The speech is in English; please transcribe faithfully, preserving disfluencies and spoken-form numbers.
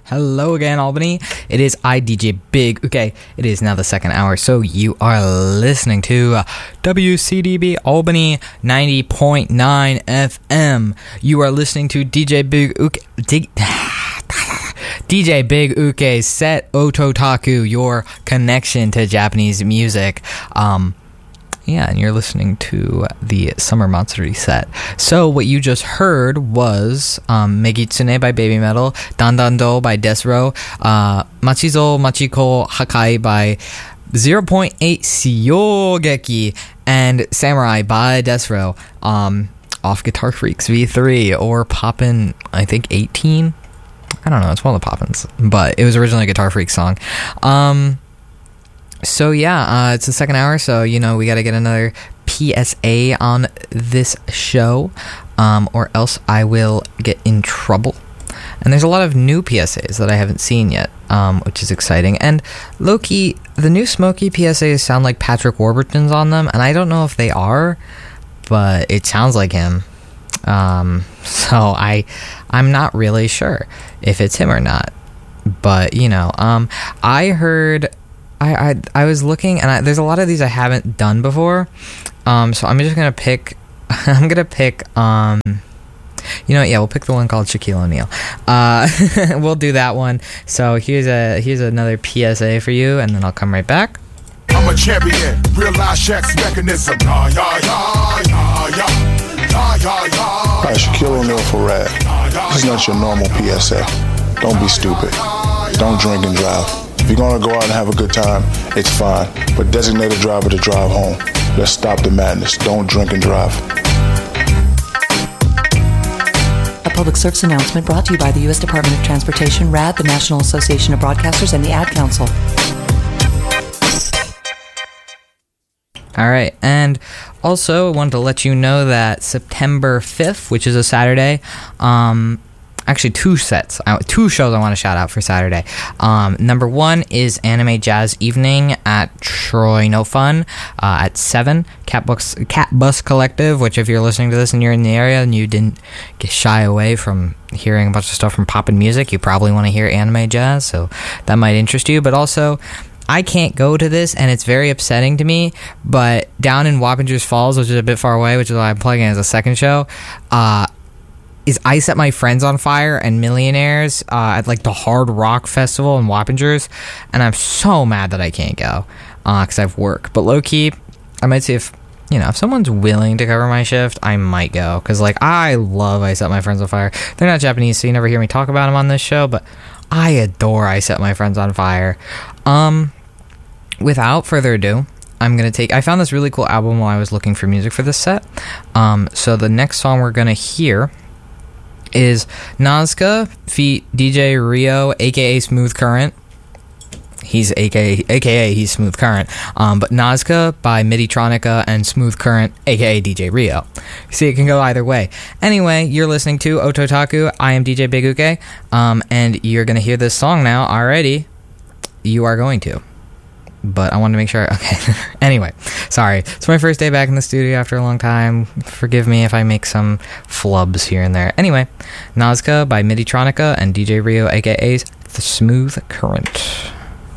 Hello again, Albany. It is I, D J Big. Okay, it is now the second hour, so you are listening to W C D B Albany ninety point nine F M. You are listening to D J Big Uke. D- D J Big Uke's Set Ototaku, your connection to Japanese music. Um, yeah, and you're listening to the Summer Matsuri set. So what you just heard was um, Megitsune by Baby Metal, Dandando by Desro, uh, Machizo Machiko Hakai by zero point eight Shiogeki, and Samurai by Desro, um, off Guitar Freaks V three, or Poppin', I think, eighteen? I don't know, it's one of the Poppins, but it was originally a Guitar Freaks song. Um... So yeah, uh, it's the second hour, so you know we got to get another P S A on this show, um, or else I will get in trouble. And there's a lot of new P S As that I haven't seen yet, um, which is exciting. And low-key, the new Smokey P S As sound like Patrick Warburton's on them, and I don't know if they are, but it sounds like him. Um, so I, I'm not really sure if it's him or not. But you know, um, I heard. I, I I was looking, and I, there's a lot of these I haven't done before, um, so I'm just gonna pick. I'm gonna pick. Um, you know, what, yeah, we'll pick the one called Shaquille O'Neal. Uh, we'll do that one. So here's a here's another P S A for you, and then I'll come right back. I'm a champion, real life Shaq's mechanism. Yeah, yeah, yeah, yeah, yeah, yeah, yeah, yeah. All right, Shaquille O'Neal for rap. This is not your normal P S A. Don't be stupid. Don't drink and drive. If you're gonna go out and have a good time, it's fine. But designate a driver to drive home. Let's stop the madness. Don't drink and drive. A public service announcement brought to you by the U S Department of Transportation, R A D, the National Association of Broadcasters, and the Ad Council. All right, and also I wanted to let you know that September fifth, which is a Saturday, um... actually two sets, two shows I want to shout out for Saturday. Um, number one is Anime Jazz Evening at Troy No Fun uh, at seven. Cat Bus, Cat Bus Collective, which if you're listening to this and you're in the area and you didn't get shy away from hearing a bunch of stuff from Poppin' Music, you probably want to hear Anime Jazz, so that might interest you. But also, I can't go to this, and it's very upsetting to me, but down in Wappingers Falls, which is a bit far away, which is why I'm plugging it as a second show, uh, is I Set My Friends on Fire and Millionaires uh, at like the Hard Rock Festival in Wappingers, and I'm so mad that I can't go because uh, I have work. But low-key, I might see if, you know, if someone's willing to cover my shift, I might go, because like I love I Set My Friends on Fire. They're not Japanese, so you never hear me talk about them on this show, but I adore I Set My Friends on Fire. Um, without further ado, I'm going to take... I found this really cool album while I was looking for music for this set. Um, so the next song we're going to hear is Nazca feat. D J Rio, aka Smooth Current. He's aka aka he's Smooth Current. Um, but Nazca by Miditronica and Smooth Current, aka D J Rio. See, it can go either way. Anyway, you're listening to Ototaku. I am D J Big Uke, um, and you're gonna hear this song now already. You are going to. But I wanted to make sure... Okay. Anyway, sorry. It's my first day back in the studio after a long time. Forgive me if I make some flubs here and there. Anyway, Nazca by Miditronica and D J Rio, a k a. The Smooth Current.